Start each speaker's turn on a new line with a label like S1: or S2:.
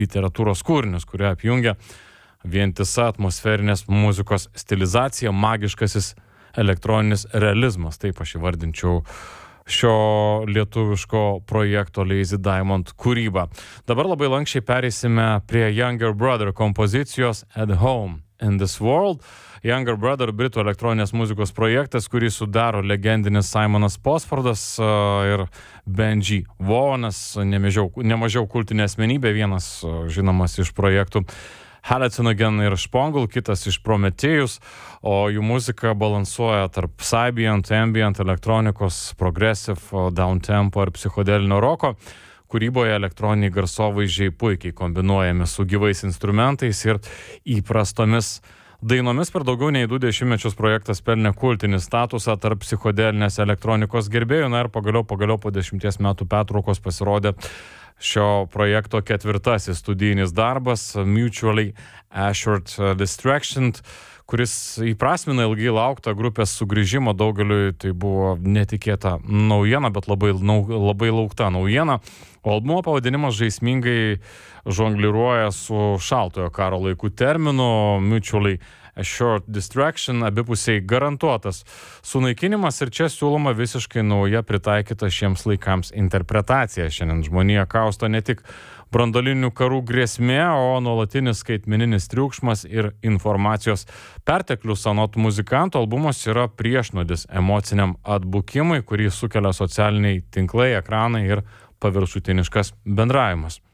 S1: literatūros kūrinius, kurie apjungia vientisa atmosferinės muzikos stilizacija, magiškasis elektroninis realizmas. Taip aš įvardinčiau šio lietuviško projekto Lazy Diamond kūrybą. Dabar labai lankščiai pereisime prie Younger Brother kompozicijos At Home in This World. Younger Brother britų elektroninės muzikos projektas, kurį sudaro legendinis Simonas Posfordas ir Benji Vaughanas, nemažiau kultinė asmenybė, vienas žinomas iš projektų Hallucinogen ir Špongul, kitas iš Prometheus, o jų muzika balansuoja tarp Psybient, Ambient, elektronikos, Progressive, Downtempo ir psichodelinio roko. Kūryboje elektroniniai garsovaizdžiai puikiai kombinuojami su gyvais instrumentais ir įprastomis dainomis. Per daugiau nei 2 dešimtmečius projektas pelnė kultinį statusą tarp psichodelinės elektronikos gerbėjų. Na ir pagaliau po 10 metų pertraukos pasirodė šio projekto 4. studijinis darbas Mutually Assured Distraction, kuris įprasmina ilgai lauktą grupės sugrįžimą. Daugeliui tai buvo netikėta naujiena, bet labai laukta naujiena. O albumo pavadinimas žaismingai žongliruoja su šaltojo karo laikų terminu Mutually Assured Distraction, abipusiai garantuotas sunaikinimas, ir čia siūloma visiškai nauja pritaikyta šiems laikams interpretacija. Šiandien žmonija kausto ne tik branduolinių karų grėsmė, o nuolatinis skaitmeninis triukšmas ir informacijos perteklius. Anot muzikanto, albumas yra priešnuodis emociniam atbukimui, kurį sukelia socialiniai tinklai, ekranai ir paviršutiniškas bendravimas.